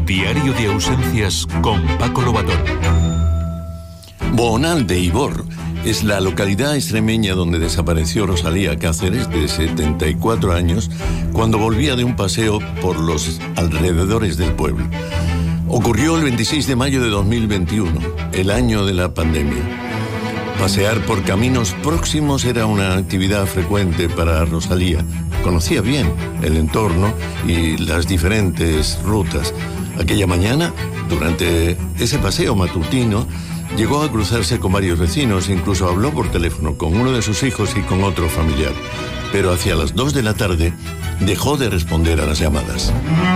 Diario de ausencias con Paco Lobatón. Boonal de Ibor es la localidad extremeña donde desapareció Rosalía Cáceres, de 74 años, cuando volvía de un paseo por los alrededores del pueblo. Ocurrió el 26 de mayo de 2021, el año de la pandemia. Pasear por caminos próximos era una actividad frecuente para Rosalía. Conocía bien el entorno y las diferentes rutas. Aquella mañana, durante ese paseo matutino, llegó a cruzarse con varios vecinos, incluso habló por teléfono con uno de sus hijos y con otro familiar. Pero hacia las 2 de la tarde dejó de responder a las llamadas.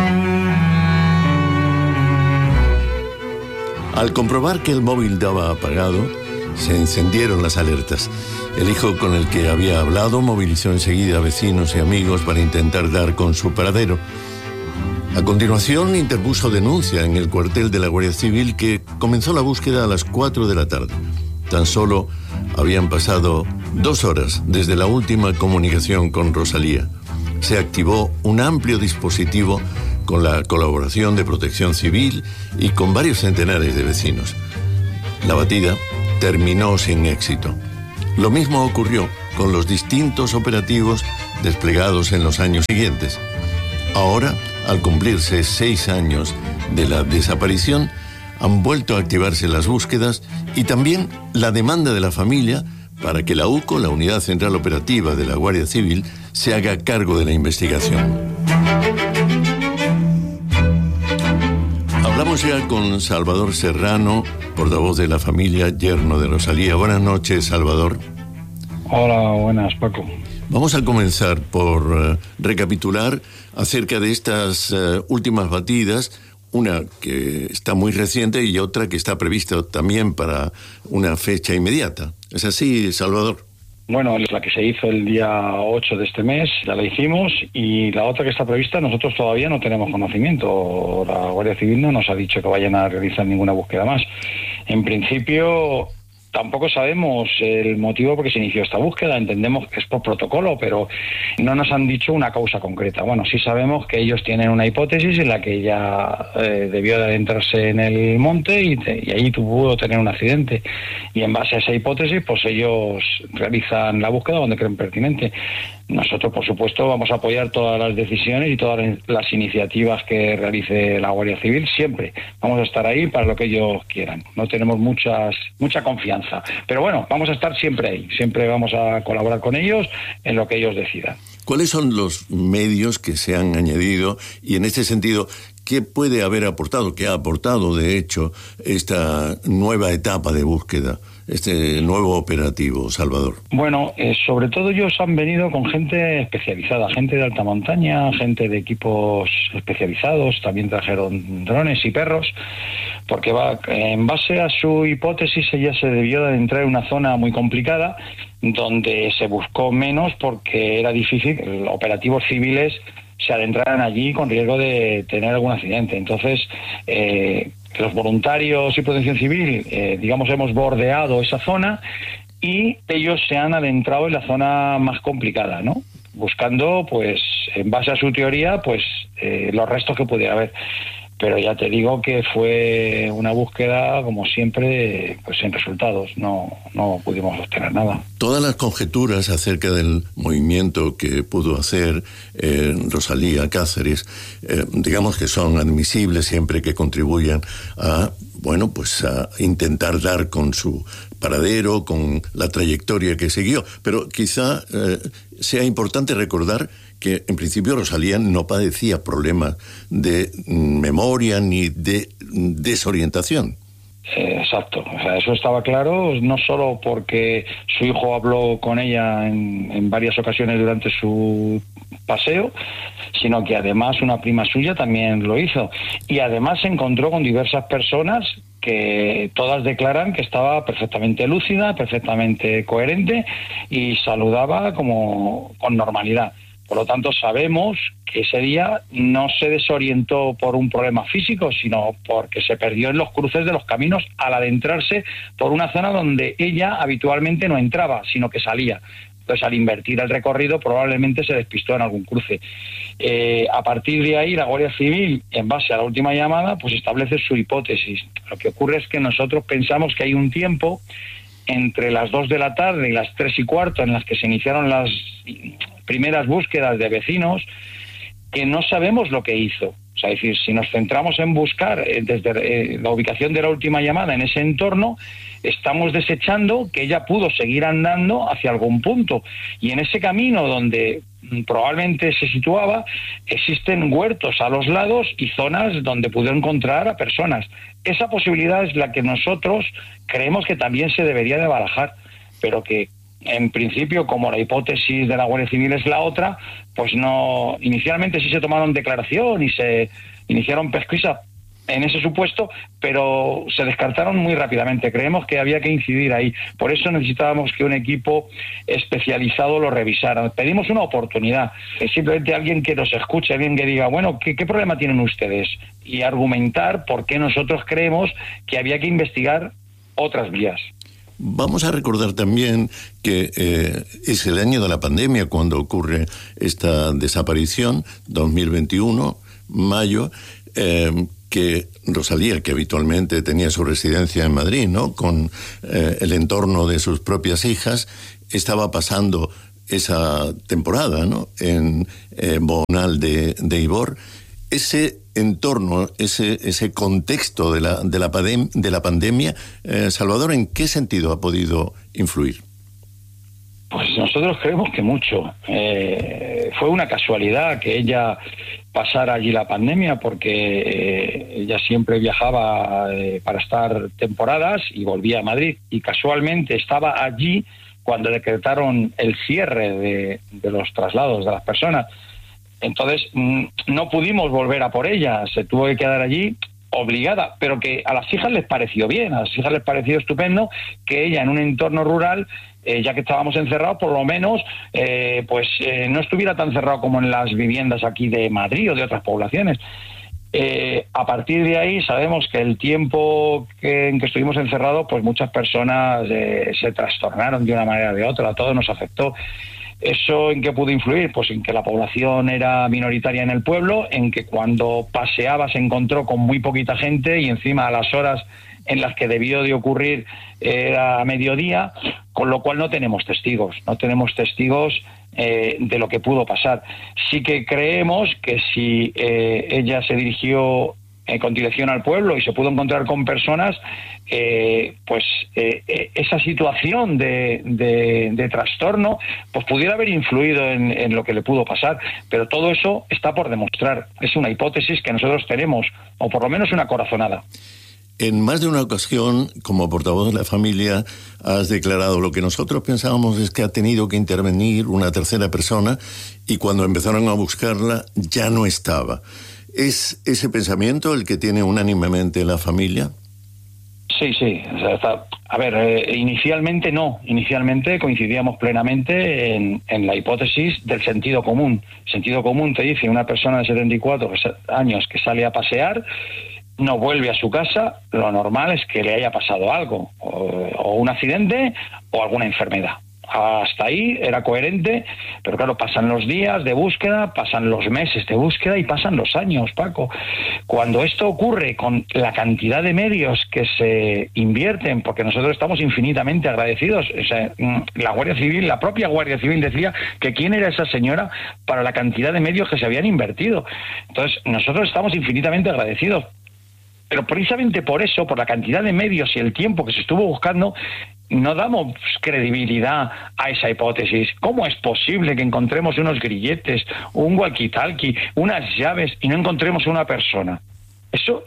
Al comprobar que el móvil daba apagado, se encendieron las alertas. El hijo con el que había hablado movilizó enseguida a vecinos y amigos para intentar dar con su paradero. A continuación interpuso denuncia en el cuartel de la Guardia Civil, que comenzó la búsqueda a las 4 de la tarde. Tan solo habían pasado 2 horas desde la última comunicación con Rosalía. Se activó un amplio dispositivo con la colaboración de Protección Civil y con varios centenares de vecinos. La batida terminó sin éxito. Lo mismo ocurrió con los distintos operativos desplegados en los años siguientes. Ahora, al cumplirse 6 años de la desaparición, han vuelto a activarse las búsquedas y también la demanda de la familia para que la UCO, la Unidad Central Operativa de la Guardia Civil, se haga cargo de la investigación. Hablamos ya con Salvador Serrano, portavoz de la familia, yerno de Rosalía. Buenas noches, Salvador. Hola, buenas, Paco. Vamos a comenzar por recapitular acerca de estas últimas batidas, una que está muy reciente y otra que está prevista también para una fecha inmediata. ¿Es así, Salvador? Bueno, la que se hizo el día 8 de este mes, ya la hicimos, y la otra que está prevista nosotros todavía no tenemos conocimiento. La Guardia Civil no nos ha dicho que vayan a realizar ninguna búsqueda más. En principio, tampoco sabemos el motivo por qué se inició esta búsqueda. Entendemos que es por protocolo, pero no nos han dicho una causa concreta. Bueno, sí sabemos que ellos tienen una hipótesis en la que ella debió de adentrarse en el monte y ahí pudo tener un accidente. Y en base a esa hipótesis, pues ellos realizan la búsqueda donde creen pertinente. Nosotros, por supuesto, vamos a apoyar todas las decisiones y todas las iniciativas que realice la Guardia Civil. Siempre vamos a estar ahí para lo que ellos quieran. No tenemos mucha confianza. Pero bueno, vamos a estar siempre ahí. Siempre vamos a colaborar con ellos en lo que ellos decidan. ¿Cuáles son los medios que se han añadido? Y en este sentido, ¿qué puede haber aportado, qué ha aportado, de hecho, esta nueva etapa de búsqueda, este nuevo operativo, Salvador? Bueno, sobre todo ellos han venido con gente especializada, gente de alta montaña, gente de equipos especializados, también trajeron drones y perros, porque en base a su hipótesis ella se debió de entrar en una zona muy complicada, donde se buscó menos porque era difícil que los operativos civiles se adentraran allí con riesgo de tener algún accidente. Entonces, los voluntarios y Protección Civil, digamos, hemos bordeado esa zona y ellos se han adentrado en la zona más complicada, ¿no? Buscando, pues, en base a su teoría, pues, los restos que pudiera haber. Pero ya te digo que fue una búsqueda, como siempre, pues sin resultados. No pudimos obtener nada. Todas las conjeturas acerca del movimiento que pudo hacer Rosalía Cáceres, digamos que son admisibles siempre que contribuyan a, bueno, pues a intentar dar con su paradero, con la trayectoria que siguió. Pero quizá sea importante recordar que en principio Rosalía no padecía problemas de memoria ni de desorientación. Exacto, o sea, eso estaba claro, no solo porque su hijo habló con ella en varias ocasiones durante su paseo, sino que además una prima suya también lo hizo. Y además se encontró con diversas personas que todas declaran que estaba perfectamente lúcida, perfectamente coherente y saludaba como con normalidad. Por lo tanto, sabemos que ese día no se desorientó por un problema físico, sino porque se perdió en los cruces de los caminos al adentrarse por una zona donde ella habitualmente no entraba, sino que salía. Entonces, al invertir el recorrido, probablemente se despistó en algún cruce. A partir de ahí, la Guardia Civil, en base a la última llamada, pues establece su hipótesis. Lo que ocurre es que nosotros pensamos que hay un tiempo entre las 2 de la tarde y las 3:15, en las que se iniciaron las primeras búsquedas de vecinos, que no sabemos lo que hizo. O sea, es decir, si nos centramos en buscar desde la ubicación de la última llamada en ese entorno, estamos desechando que ella pudo seguir andando hacia algún punto. Y en ese camino donde probablemente se situaba, existen huertos a los lados y zonas donde pudo encontrar a personas. Esa posibilidad es la que nosotros creemos que también se debería de barajar, pero que en principio, como la hipótesis de la Guardia Civil es la otra, pues no. Inicialmente sí se tomaron declaración y se iniciaron pesquisas en ese supuesto, pero se descartaron muy rápidamente. Creemos que había que incidir ahí. Por eso necesitábamos que un equipo especializado lo revisara. Pedimos una oportunidad. Simplemente alguien que nos escuche, alguien que diga, bueno, ¿qué problema tienen ustedes? Y argumentar por qué nosotros creemos que había que investigar otras vías. Vamos a recordar también que es el año de la pandemia cuando ocurre esta desaparición, 2021, mayo, que Rosalía, que habitualmente tenía su residencia en Madrid, ¿no?, con el entorno de sus propias hijas, estaba pasando esa temporada, ¿no?, en Bonal de Ibor. Ese entorno, ese contexto de la pandemia, Salvador, ¿en qué sentido ha podido influir? Pues nosotros creemos que mucho. Fue una casualidad que ella pasara allí la pandemia, porque ella siempre viajaba para estar temporadas y volvía a Madrid, y casualmente estaba allí cuando decretaron el cierre de los traslados de las personas. Entonces no pudimos volver a por ella, se tuvo que quedar allí obligada, pero que a las hijas les pareció bien, a las hijas les pareció estupendo que ella en un entorno rural, ya que estábamos encerrados, por lo menos no estuviera tan cerrado como en las viviendas aquí de Madrid o de otras poblaciones. A partir de ahí sabemos que el tiempo en que estuvimos encerrados, pues muchas personas se trastornaron de una manera o de otra, a todos nos afectó. ¿Eso en qué pudo influir? Pues en que la población era minoritaria en el pueblo, en que cuando paseaba se encontró con muy poquita gente y encima a las horas en las que debió de ocurrir era a mediodía, con lo cual no tenemos testigos de lo que pudo pasar. Sí que creemos que si ella se dirigió con dirección al pueblo y se pudo encontrar con personas, esa situación de trastorno pues pudiera haber influido en lo que le pudo pasar, pero todo eso está por demostrar. Es una hipótesis que nosotros tenemos, o por lo menos una corazonada. En más de una ocasión, como portavoz de la familia, has declarado: lo que nosotros pensábamos es que ha tenido que intervenir una tercera persona, y cuando empezaron a buscarla ya no estaba. ¿Es ese pensamiento el que tiene unánimemente la familia? Sí. O sea, inicialmente no. Inicialmente coincidíamos plenamente en la hipótesis del sentido común. El sentido común te dice: una persona de 74 años que sale a pasear, no vuelve a su casa, lo normal es que le haya pasado algo, o un accidente o alguna enfermedad. Hasta ahí era coherente, pero claro, pasan los días de búsqueda, pasan los meses de búsqueda y pasan los años, Paco. Cuando esto ocurre con la cantidad de medios que se invierten, porque nosotros estamos infinitamente agradecidos, o sea, la Guardia Civil, la propia Guardia Civil decía que quién era esa señora para la cantidad de medios que se habían invertido. Entonces, nosotros estamos infinitamente agradecidos. Pero precisamente por eso, por la cantidad de medios y el tiempo que se estuvo buscando, no damos credibilidad a esa hipótesis. ¿Cómo es posible que encontremos unos grilletes, un walkie-talkie, unas llaves y no encontremos una persona? Eso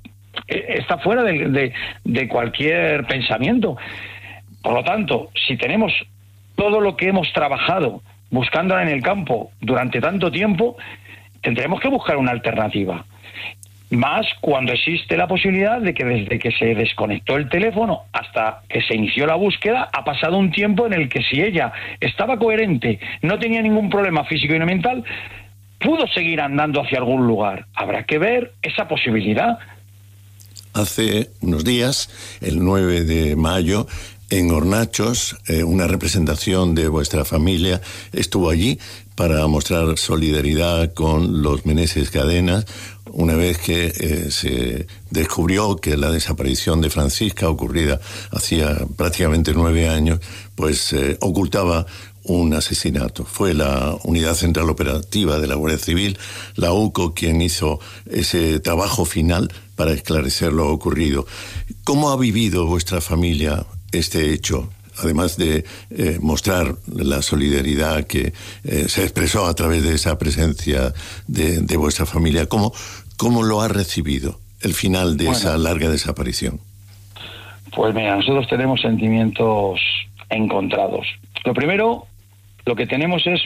está fuera de cualquier pensamiento. Por lo tanto, si tenemos todo lo que hemos trabajado buscándola en el campo durante tanto tiempo, tendremos que buscar una alternativa. Más cuando existe la posibilidad de que desde que se desconectó el teléfono hasta que se inició la búsqueda ha pasado un tiempo en el que, si ella estaba coherente, no tenía ningún problema físico y no mental, pudo seguir andando hacia algún lugar. Habrá que ver esa posibilidad. Hace unos días, el 9 de mayo, en Hornachos, una representación de vuestra familia estuvo allí para mostrar solidaridad con los Meneses Cadenas, una vez que se descubrió que la desaparición de Francisca, ocurrida hacía prácticamente 9 años, pues ocultaba un asesinato. Fue la Unidad Central Operativa de la Guardia Civil, la UCO, quien hizo ese trabajo final para esclarecer lo ocurrido. ¿Cómo ha vivido vuestra familia este hecho? Además de mostrar la solidaridad que se expresó a través de esa presencia de vuestra familia, ¿cómo lo ha recibido el final de esa larga desaparición? Pues mira, nosotros tenemos sentimientos encontrados. Lo primero, lo que tenemos es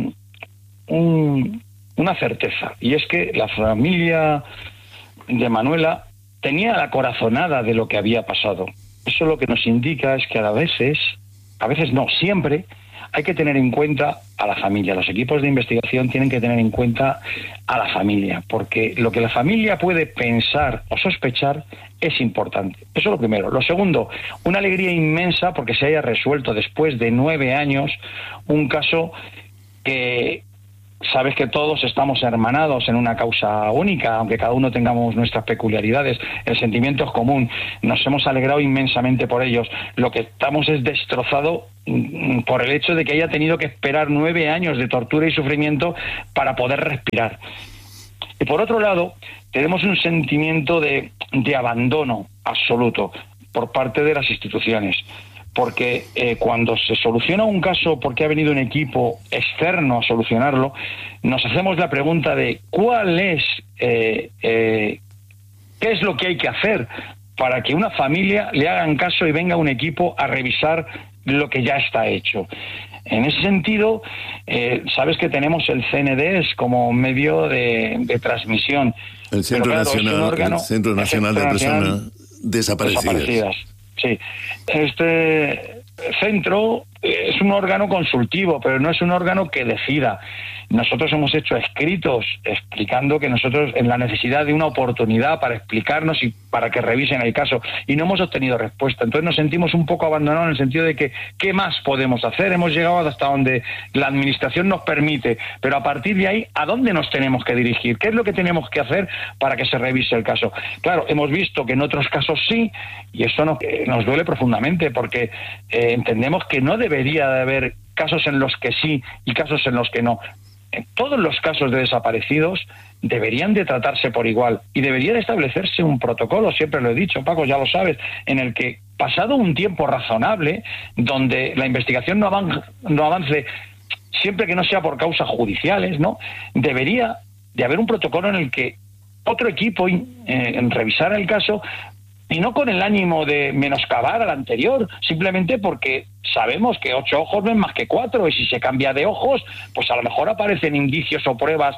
una certeza, y es que la familia de Manuela tenía la corazonada de lo que había pasado. Eso lo que nos indica es que a veces no, siempre hay que tener en cuenta a la familia. Los equipos de investigación tienen que tener en cuenta a la familia, porque lo que la familia puede pensar o sospechar es importante. Eso es lo primero. Lo segundo, una alegría inmensa porque se haya resuelto después de 9 años un caso que... Sabes que todos estamos hermanados en una causa única, aunque cada uno tengamos nuestras peculiaridades. El sentimiento es común. Nos hemos alegrado inmensamente por ellos. Lo que estamos es destrozado por el hecho de que haya tenido que esperar 9 años de tortura y sufrimiento para poder respirar. Y por otro lado, tenemos un sentimiento de abandono absoluto por parte de las instituciones. Porque cuando se soluciona un caso porque ha venido un equipo externo a solucionarlo, nos hacemos la pregunta de qué es lo que hay que hacer para que una familia le hagan caso y venga un equipo a revisar lo que ya está hecho. En ese sentido, sabes que tenemos el CNDES como medio de transmisión. El Centro Nacional de Personas Desaparecidas. Sí, este centro es un órgano consultivo, pero no es un órgano que decida. Nosotros hemos hecho escritos explicando que nosotros en la necesidad de una oportunidad para explicarnos y para que revisen el caso, y no hemos obtenido respuesta. Entonces nos sentimos un poco abandonados en el sentido de que ¿qué más podemos hacer? Hemos llegado hasta donde la administración nos permite, pero a partir de ahí, ¿a dónde nos tenemos que dirigir? ¿Qué es lo que tenemos que hacer para que se revise el caso? Claro, hemos visto que en otros casos sí, y eso nos duele profundamente porque entendemos que no debería de haber casos en los que sí y casos en los que no. En todos los casos de desaparecidos deberían de tratarse por igual y debería de establecerse un protocolo, siempre lo he dicho, Paco, ya lo sabes, en el que pasado un tiempo razonable, donde la investigación no avance, siempre que no sea por causas judiciales, ¿no? Debería de haber un protocolo en el que otro equipo revisara el caso, y no con el ánimo de menoscabar al anterior, simplemente porque sabemos que 8 ojos ven más que 4, y si se cambia de ojos, pues a lo mejor aparecen indicios o pruebas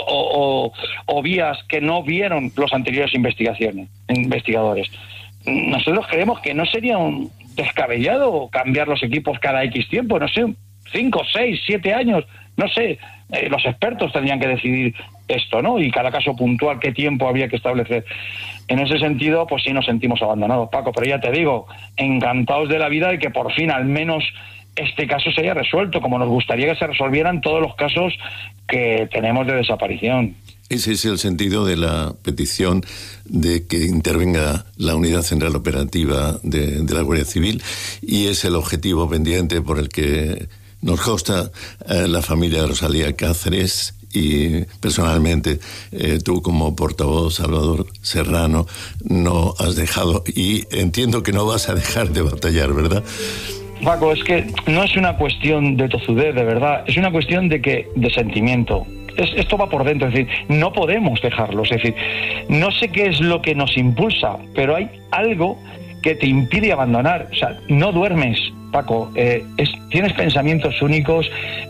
o vías que no vieron los anteriores investigadores. Nosotros creemos que no sería un descabellado cambiar los equipos cada X tiempo, no sé, 5, 6, 7 años, no sé, los expertos tendrían que decidir esto, ¿no? Y cada caso puntual, qué tiempo había que establecer. En ese sentido, pues sí nos sentimos abandonados, Paco, pero ya te digo, encantados de la vida de que por fin al menos este caso se haya resuelto, como nos gustaría que se resolvieran todos los casos que tenemos de desaparición. Ese es el sentido de la petición de que intervenga la Unidad Central Operativa de la Guardia Civil, y es el objetivo pendiente por el que nos consta la familia de Rosalía Cáceres, y personalmente tú como portavoz, Salvador Serrano, no has dejado, y entiendo que no vas a dejar de batallar, ¿verdad? Paco, es que no es una cuestión de tozudez, de verdad, es una cuestión de sentimiento. Esto va por dentro, es decir, no podemos dejarlo, es decir, no sé qué es lo que nos impulsa, pero hay algo que te impide abandonar, o sea, no duermes, Paco, tienes pensamientos únicos,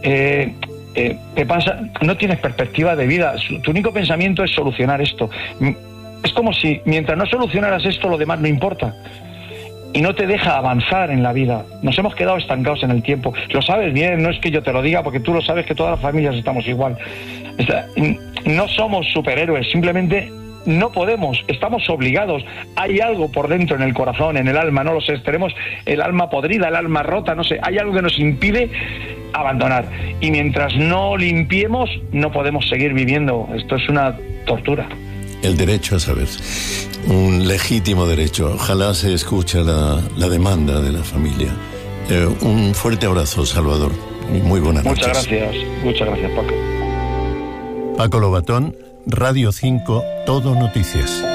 te pasa, no tienes perspectiva de vida, tu único pensamiento es solucionar esto. Es como si mientras no solucionaras esto, lo demás no importa. Y no te deja avanzar en la vida. Nos hemos quedado estancados en el tiempo. Lo sabes bien, no es que yo te lo diga, porque tú lo sabes que todas las familias estamos igual. No somos superhéroes, simplemente no podemos, estamos obligados. Hay algo por dentro en el corazón, en el alma, no lo sé, tenemos el alma podrida, el alma rota, no sé, hay algo que nos impide abandonar. Y mientras no limpiemos, no podemos seguir viviendo. Esto es una tortura. El derecho a saber, un legítimo derecho. Ojalá se escuche la demanda de la familia. Un fuerte abrazo, Salvador, y muy buenas noches. Muchas gracias, Paco. Paco Lobatón, Radio 5, Todo Noticias.